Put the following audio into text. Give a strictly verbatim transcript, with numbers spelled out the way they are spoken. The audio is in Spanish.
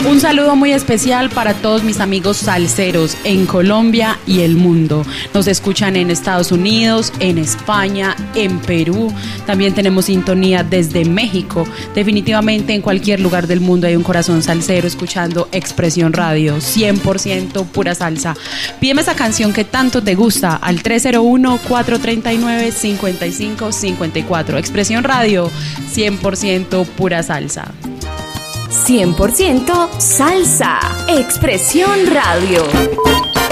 Un saludo muy especial para todos mis amigos salseros en Colombia y el mundo. Nos escuchan en Estados Unidos, en España, en Perú. También tenemos sintonía desde México. Definitivamente en cualquier lugar del mundo hay un corazón salsero escuchando Expresión Radio, cien por ciento pura salsa. Pídeme esa canción que tanto te gusta al tres cero uno, cuatro tres nueve, cinco cinco cinco cuatro. Expresión Radio, cien por ciento pura salsa. cien por ciento salsa. Expresión Radio.